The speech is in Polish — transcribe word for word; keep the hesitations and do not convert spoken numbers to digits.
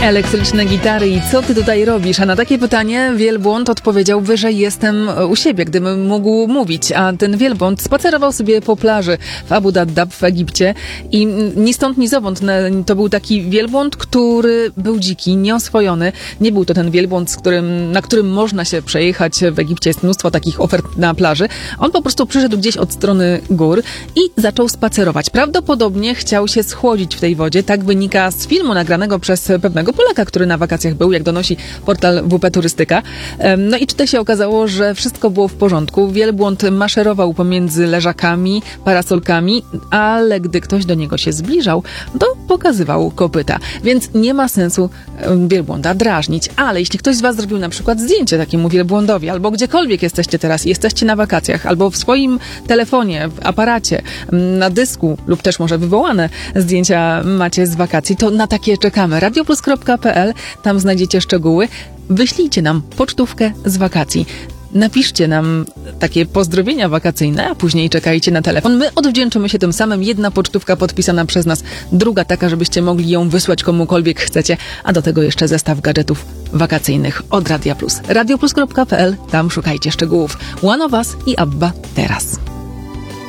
Elektryczne gitary i co ty tutaj robisz? A na takie pytanie wielbłąd odpowiedziałby, że jestem u siebie, gdybym mógł mówić. A ten wielbłąd spacerował sobie po plaży w Abu Dhabi w Egipcie i ni stąd, ni zowąd to był taki wielbłąd, który był dziki, nieoswojony. Nie był to ten wielbłąd, z którym, na którym można się przejechać. W Egipcie jest mnóstwo takich ofert na plaży. On po prostu przyszedł gdzieś od strony gór i zaczął spacerować. Prawdopodobnie chciał się schłodzić w tej wodzie. Tak wynika z filmu nagranego przez pewnego Polaka, który na wakacjach był, jak donosi portal W P Turystyka. No i tutaj się okazało, że wszystko było w porządku. Wielbłąd maszerował pomiędzy leżakami, parasolkami, ale gdy ktoś do niego się zbliżał, to pokazywał kopyta. Więc nie ma sensu wielbłąda drażnić. Ale jeśli ktoś z was zrobił na przykład zdjęcie takiemu wielbłądowi, albo gdziekolwiek jesteście teraz, jesteście na wakacjach, albo w swoim telefonie, w aparacie, na dysku, lub też może wywołane zdjęcia macie z wakacji, to na takie czekamy. radioplus kropka p l, tam znajdziecie szczegóły. Wyślijcie nam pocztówkę z wakacji. Napiszcie nam takie pozdrowienia wakacyjne, a później czekajcie na telefon. My odwdzięczymy się tym samym. Jedna pocztówka podpisana przez nas, druga taka, żebyście mogli ją wysłać komukolwiek chcecie, a do tego jeszcze zestaw gadżetów wakacyjnych od Radia Plus. radioplus kropka p l, tam szukajcie szczegółów. One of Us i Abba teraz.